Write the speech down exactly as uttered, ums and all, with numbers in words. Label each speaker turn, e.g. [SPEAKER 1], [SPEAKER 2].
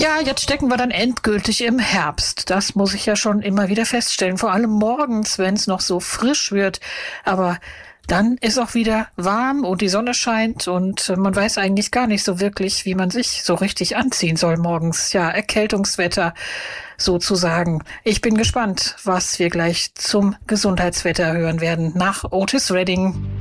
[SPEAKER 1] Ja, jetzt stecken wir dann endgültig im Herbst. Das muss ich ja schon immer wieder feststellen. Vor allem morgens, wenn es noch so frisch wird. Aber dann ist auch wieder warm und die Sonne scheint und man weiß eigentlich gar nicht so wirklich, wie man sich so richtig anziehen soll morgens. Ja, Erkältungswetter sozusagen. Ich bin gespannt, was wir gleich zum Gesundheitswetter hören werden nach Otis Redding.